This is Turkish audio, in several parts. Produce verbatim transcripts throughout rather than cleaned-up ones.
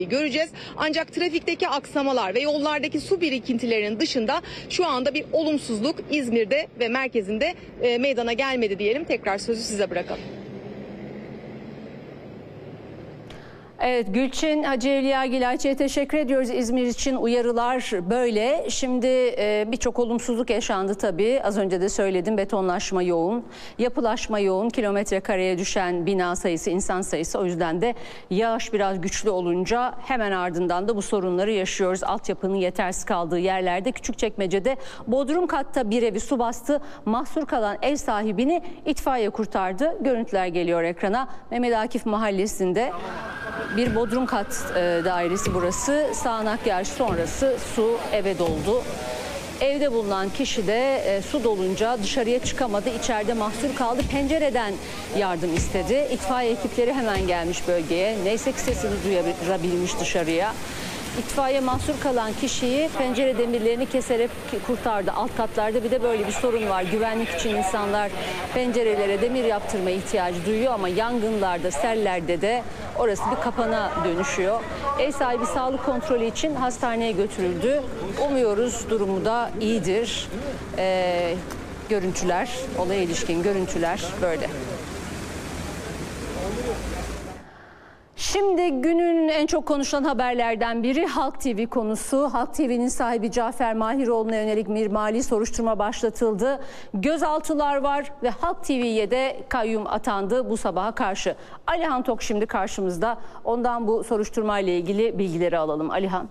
göreceğiz. Ancak trafikteki aksamalar ve yollardaki su birikintilerinin dışında şu anda bir olumsuzluk İzmir'de ve merkezinde e, meydana gelmedi diyelim. Tekrar sözü size bırakalım. Evet, Gülçin Hacı Evliya Gilaçi'ye teşekkür ediyoruz. İzmir için uyarılar böyle. Şimdi e, birçok olumsuzluk yaşandı tabii. Az önce de söyledim, betonlaşma yoğun, yapılaşma yoğun, kilometre kareye düşen bina sayısı, insan sayısı. O yüzden de yağış biraz güçlü olunca hemen ardından da bu sorunları yaşıyoruz. Altyapının yetersiz kaldığı yerlerde, Küçükçekmece'de bodrum katta bir evi su bastı. Mahsur kalan ev sahibini itfaiye kurtardı. Görüntüler geliyor ekrana. Mehmet Akif Mahallesi'nde bir bodrum kat e, dairesi burası. Sağanak yağış sonrası su eve doldu. Evde bulunan kişi de e, su dolunca dışarıya çıkamadı. İçeride mahsur kaldı. Pencereden yardım istedi. İtfaiye ekipleri hemen gelmiş bölgeye. Neyse ki sesini duyurabilmiş dışarıya. İtfaiye mahsur kalan kişiyi pencere demirlerini keserek kurtardı. Alt katlarda bir de böyle bir sorun var. Güvenlik için insanlar pencerelere demir yaptırma ihtiyacı duyuyor ama yangınlarda, sellerde de orası bir kapana dönüşüyor. Ev sahibi sağlık kontrolü için hastaneye götürüldü. Umuyoruz durumu da iyidir. Ee, görüntüler, olaya ilişkin görüntüler böyle. Şimdi günün en çok konuşulan haberlerden biri Halk T V konusu. Halk T V'nin sahibi Cafer Mahiroğlu'na yönelik bir mali soruşturma başlatıldı. Gözaltılar var ve Halk T V'ye de kayyum atandı bu sabaha karşı. Alihan Tok şimdi karşımızda. Ondan bu soruşturma ile ilgili bilgileri alalım. Alihan.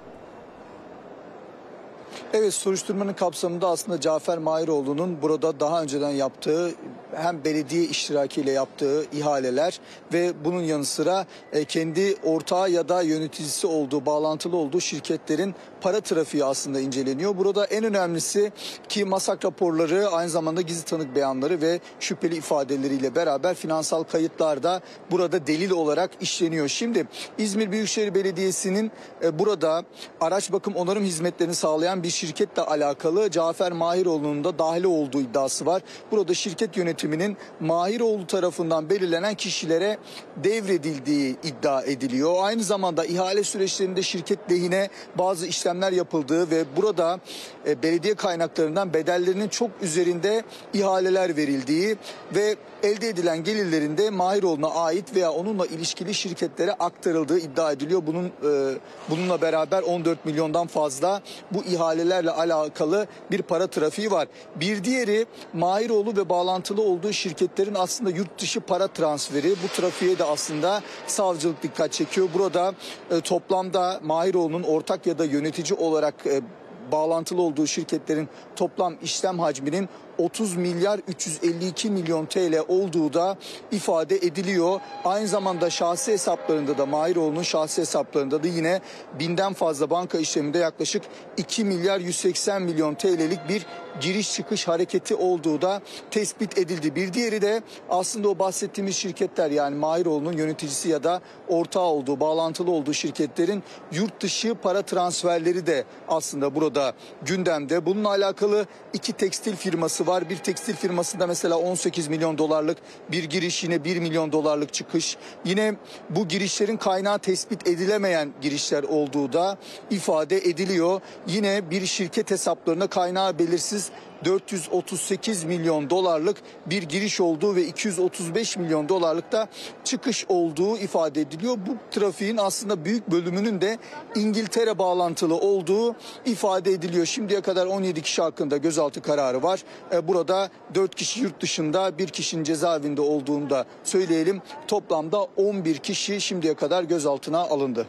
Evet, soruşturmanın kapsamında aslında Cafer Mahiroğlu'nun burada daha önceden yaptığı hem belediye iştirakiyle yaptığı ihaleler ve bunun yanı sıra kendi ortağı ya da yöneticisi olduğu, bağlantılı olduğu şirketlerin para trafiği aslında inceleniyor. Burada en önemlisi ki masak raporları, aynı zamanda gizli tanık beyanları ve şüpheli ifadeleriyle beraber finansal kayıtlar da burada delil olarak işleniyor. Şimdi İzmir Büyükşehir Belediyesi'nin burada araç bakım onarım hizmetlerini sağlayan bir şirketle alakalı Cafer Mahiroğlu'nun da dahil olduğu iddiası var. Burada şirket yönetiminin Mahiroğlu tarafından belirlenen kişilere devredildiği iddia ediliyor. Aynı zamanda ihale süreçlerinde şirket lehine bazı işlemler yapıldığı ve burada e, belediye kaynaklarından bedellerinin çok üzerinde ihaleler verildiği ve elde edilen gelirlerin de Mahiroğlu'na ait veya onunla ilişkili şirketlere aktarıldığı iddia ediliyor. Bunun e, bununla beraber on dört milyondan fazla bu ihalelerle alakalı bir para trafiği var. Bir diğeri Mahiroğlu ve bağlantılı olduğu şirketlerin aslında yurt dışı para transferi. Bu trafiğe de aslında savcılık dikkat çekiyor. Burada e, toplamda Mahiroğlu'nun ortak ya da yönetici olarak e, bağlantılı olduğu şirketlerin toplam işlem hacminin otuz milyar üç yüz elli iki milyon T L olduğu da ifade ediliyor. Aynı zamanda şahsi hesaplarında da Mahiroğlu'nun şahsi hesaplarında da yine binden fazla banka işleminde yaklaşık iki milyar yüz seksen milyon T L'lik bir giriş çıkış hareketi olduğu da tespit edildi. Bir diğeri de aslında o bahsettiğimiz şirketler, yani Mahiroğlu'nun yöneticisi ya da ortağı olduğu, bağlantılı olduğu şirketlerin yurt dışı para transferleri de aslında burada gündemde. Bununla alakalı iki tekstil firması var. Bir tekstil firmasında mesela on sekiz milyon dolarlık bir giriş, yine bir milyon dolarlık çıkış. Yine bu girişlerin kaynağı tespit edilemeyen girişler olduğu da ifade ediliyor. Yine bir şirket hesaplarına kaynağı belirsiz dört yüz otuz sekiz milyon dolarlık bir giriş olduğu ve iki yüz otuz beş milyon dolarlık da çıkış olduğu ifade ediliyor. Bu trafiğin aslında büyük bölümünün de İngiltere bağlantılı olduğu ifade ediliyor. Şimdiye kadar on yedi kişi hakkında gözaltı kararı var. Burada dört kişi yurt dışında, bir kişinin cezaevinde olduğunu da söyleyelim. Toplamda on bir kişi şimdiye kadar gözaltına alındı.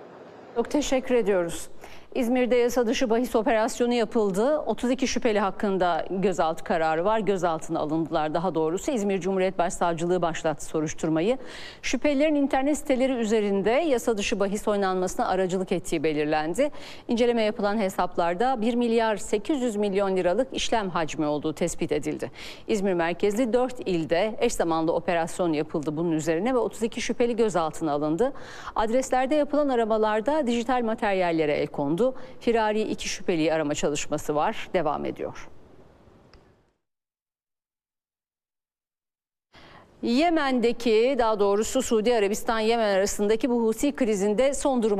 Çok teşekkür ediyoruz. İzmir'de yasa dışı bahis operasyonu yapıldı. otuz iki şüpheli hakkında gözaltı kararı var. Gözaltına alındılar daha doğrusu. İzmir Cumhuriyet Başsavcılığı başlattı soruşturmayı. Şüphelilerin internet siteleri üzerinde yasa dışı bahis oynanmasına aracılık ettiği belirlendi. İnceleme yapılan hesaplarda bir milyar sekiz yüz milyon liralık işlem hacmi olduğu tespit edildi. İzmir merkezli dört ilde eş zamanlı operasyon yapıldı bunun üzerine ve otuz iki şüpheli gözaltına alındı. Adreslerde yapılan aramalarda dijital materyallere el kondu. Firari iki şüpheliyi arama çalışması var, devam ediyor. Yemen'deki, daha doğrusu Suudi Arabistan-Yemen arasındaki bu Husi krizinde son durum